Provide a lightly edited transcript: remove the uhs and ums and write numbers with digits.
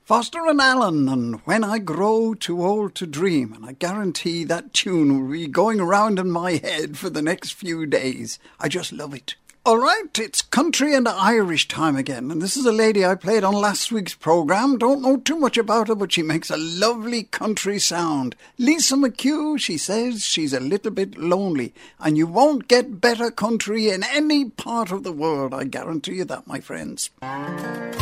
Foster and Allen, and When I Grow Too Old to Dream, and I guarantee that tune will be going around in my head for the next few days. I just love it. All right, it's country and Irish time again, and this is a lady I played on last week's programme. Don't know too much about her, but she makes a lovely country sound. Lisa McHugh, she says she's a little bit lonely, and you won't get better country in any part of the world. I guarantee you that, my friends.